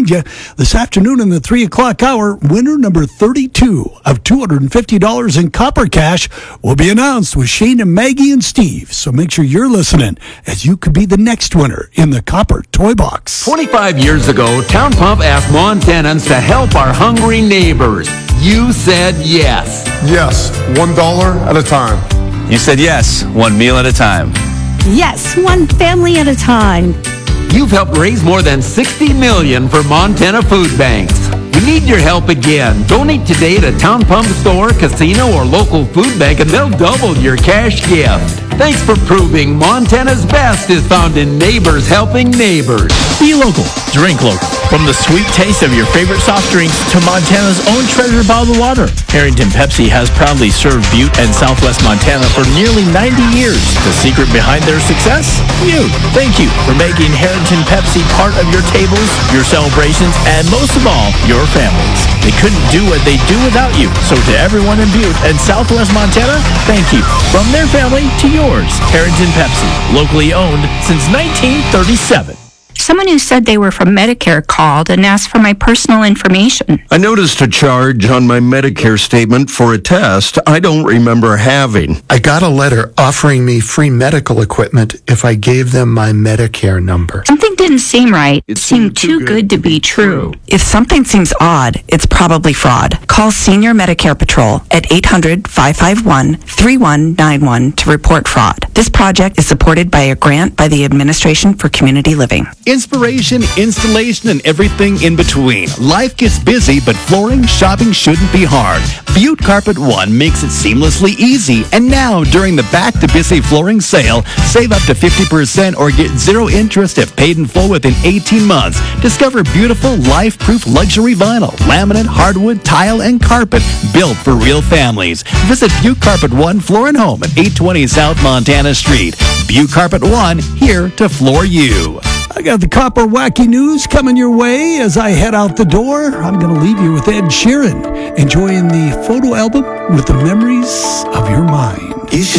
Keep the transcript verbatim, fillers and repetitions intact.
you. This afternoon in the three o'clock hour, winner number thirty-two of two hundred fifty dollars in Copper Cash will be announced with Shane and Maggie and Steve. So make sure you're listening, as you could be the next winner in the Copper Toy Box. twenty-five years ago, Town Pump asked Montanans to help our hungry neighbors. You said yes. Yes, one dollar at a time. You said yes, one meal at a time. Yes, one family at a time. You've helped raise more than sixty million dollars for Montana food banks. We need your help again. Donate today at a Town Pump store, casino, or local food bank, and they'll double your cash gift. Thanks for proving Montana's best is found in neighbors helping neighbors. Be local. Drink local. From the sweet taste of your favorite soft drinks to Montana's own treasure bottled water, Harrington Pepsi has proudly served Butte and Southwest Montana for nearly ninety years. The secret behind their success? You. Thank you for making Harrington Pepsi part of your tables, your celebrations, and most of all, your families. They couldn't do what they do without you. So to everyone in Butte and Southwest Montana, thank you. From their family to yours, Harrington Pepsi, locally owned since nineteen thirty-seven. Someone who said they were from Medicare called and asked for my personal information. I noticed a charge on my Medicare statement for a test I don't remember having. I got a letter offering me free medical equipment if I gave them my Medicare number. Something didn't seem right. It seemed too good to be true. If something seems odd, it's probably fraud. Call Senior Medicare Patrol at eight hundred, five five one, three one nine one to report fraud. This project is supported by a grant by the Administration for Community Living. Inspiration, installation, and everything in between. Life gets busy, but flooring shopping shouldn't be hard. Butte Carpet One makes it seamlessly easy. And now, during the Back to Busy flooring sale, save up to fifty percent or get zero interest if paid in full within eighteen months. Discover beautiful, life-proof luxury vinyl, laminate, hardwood, tile, and carpet built for real families. Visit Butte Carpet One Floor and Home at eight twenty South Montana Street. Butte Carpet One, here to floor you. I got the Copper Wacky News coming your way as I head out the door. I'm going to leave you with Ed Sheeran, enjoying the photo album with the memories of your mind. You should